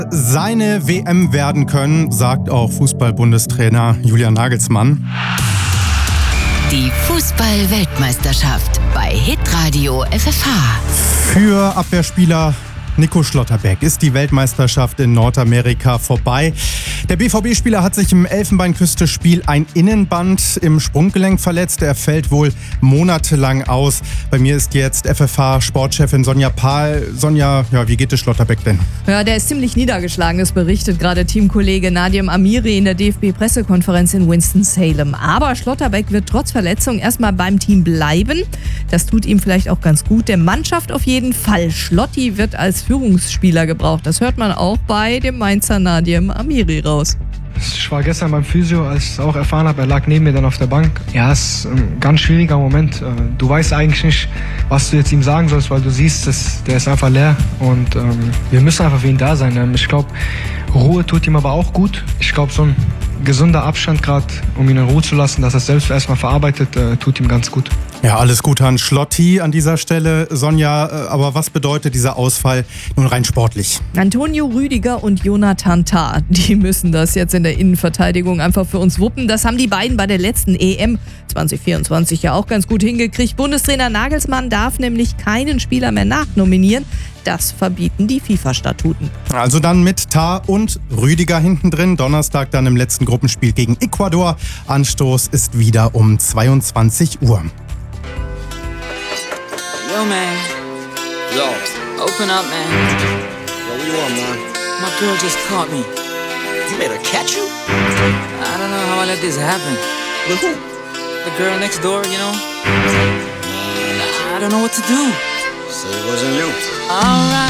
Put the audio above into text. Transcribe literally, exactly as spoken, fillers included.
seine W M werden können, sagt auch Fußball-Bundestrainer Julian Nagelsmann. Die Fußball-Weltmeisterschaft bei Hitradio F F H. Für Abwehrspieler Nico Schlotterbeck ist die Weltmeisterschaft in Nordamerika vorbei. Der B V B-Spieler hat sich im Elfenbeinküste-Spiel ein Innenband im Sprunggelenk verletzt. Er fällt wohl monatelang aus. Bei mir ist jetzt F F H-Sportchefin Sonja Pahl. Sonja, ja, wie geht es Schlotterbeck denn? Ja, der ist ziemlich niedergeschlagen. Das berichtet gerade Teamkollege Nadim Amiri in der D F B-Pressekonferenz in Winston-Salem. Aber Schlotterbeck wird trotz Verletzung erstmal beim Team bleiben. Das tut ihm vielleicht auch ganz gut. Der Mannschaft auf jeden Fall. Schlotti wird als Führungsspieler gebraucht. Das hört man auch bei dem Mainzer Nadim Amiri raus. Ich war gestern beim Physio, als ich es auch erfahren habe, er lag neben mir dann auf der Bank. Ja, es ist ein ganz schwieriger Moment. Du weißt eigentlich nicht, was du jetzt ihm sagen sollst, weil du siehst, dass der ist einfach leer und ähm, wir müssen einfach für ihn da sein. Ich glaube, Ruhe tut ihm aber auch gut. Ich glaube, so ein gesunder Abstand gerade, um ihn in Ruhe zu lassen, dass er es selbst erstmal verarbeitet, äh, tut ihm ganz gut. Ja, alles Gute an Schlotti an dieser Stelle. Sonja, aber was bedeutet dieser Ausfall nun rein sportlich? Antonio Rüdiger und Jonathan Tah, die müssen das jetzt in der Innenverteidigung einfach für uns wuppen. Das haben die beiden bei der letzten E M zwanzig vierundzwanzig ja auch ganz gut hingekriegt. Bundestrainer Nagelsmann darf nämlich keinen Spieler mehr nachnominieren. Das verbieten die FIFA-Statuten. Also dann mit Tah und Rüdiger hinten drin. Donnerstag dann im letzten Gruppenspiel gegen Ecuador. Anstoß ist wieder um zweiundzwanzig Uhr. Yo, man. Yo. Open up, man. Yo, what you want, man? My girl just caught me. You made her catch you? I don't know how I let this happen. With who? The girl next door, you know? I don't know what to do. So it wasn't you. Alright.